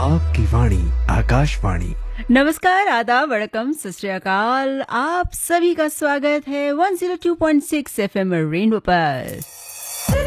आपकी वाणी आकाशवाणी। नमस्कार, आदाब, वड़कम, सत श्री अकाल। आप सभी का स्वागत है 102.6 एफएम रेनबो पर।